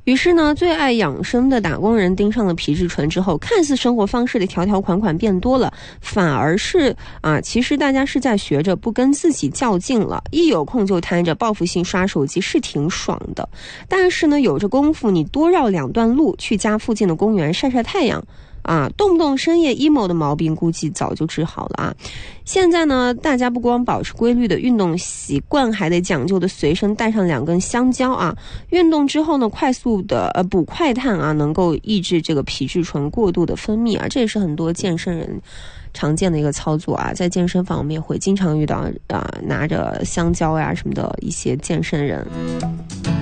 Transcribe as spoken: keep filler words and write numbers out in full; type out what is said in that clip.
于是呢，最爱养生的打工人盯上了皮质醇之后，看似生活方式的条条款款变多了，反而是啊，其实大家是在学着不跟自己较劲了，一有空就摊着报复性刷手机，是挺爽的。但是呢，有着功夫，你多绕两段路去家附近的公园晒晒太阳。啊，动不动深夜 emo 的毛病估计早就治好了啊！现在呢，大家不光保持规律的运动习惯，还得讲究的随身带上两根香蕉啊。运动之后呢，快速的呃补快碳啊，能够抑制这个皮质醇过度的分泌啊，这也是很多健身人常见的一个操作啊。在健身房我们也会经常遇到啊，拿着香蕉呀、啊、什么的一些健身人。